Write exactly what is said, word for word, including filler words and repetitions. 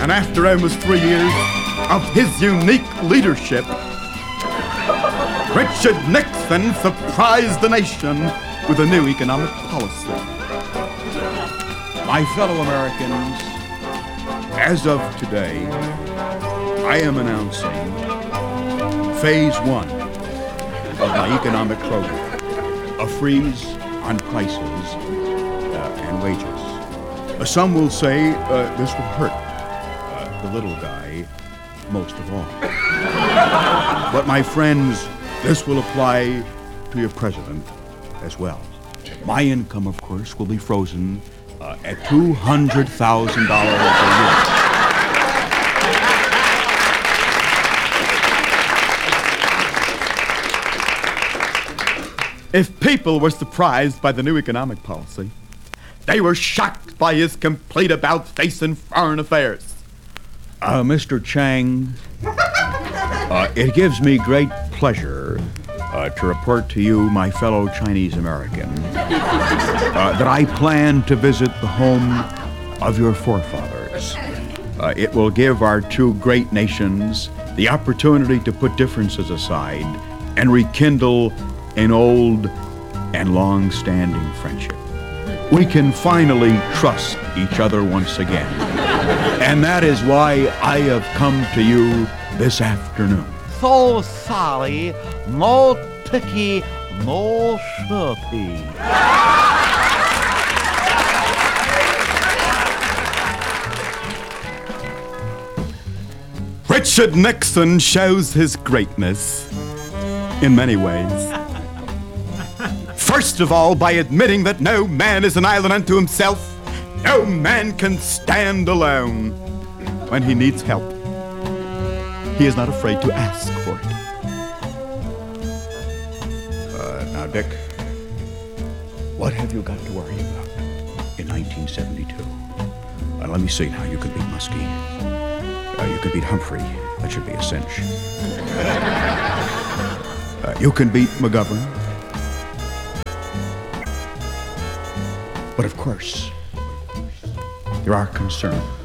And after almost three years of his unique leadership, Richard Nixon surprised the nation with a new economic policy. My fellow Americans, as of today, I am announcing phase one of my economic program, a freeze on prices uh, and wages. Uh, some will say uh, this will hurt uh, the little guy most of all. But my friends, this will apply to your president as well. My income, of course, will be frozen uh, at two hundred thousand dollars a year. If people were surprised by the new economic policy, they were shocked by his complete about-face in foreign affairs. Uh, Mister Chang, uh, it gives me great pleasure uh, to report to you, my fellow Chinese American, uh, that I plan to visit the home of your forefathers. Uh, it will give our two great nations the opportunity to put differences aside and rekindle an old and long-standing friendship. We can finally trust each other once again. And that is why I have come to you this afternoon. So sorry, no ticky, no shirty. Richard Nixon shows his greatness in many ways. First of all, by admitting that no man is an island unto himself. No man can stand alone. When he needs help, he is not afraid to ask for it. Uh, now, Dick, what have you got to worry about in nineteen seventy-two? Uh, let me see now. You could beat Muskie. Uh, you could beat Humphrey. That should be a cinch. Uh, you can beat McGovern. But of course, there are concerns.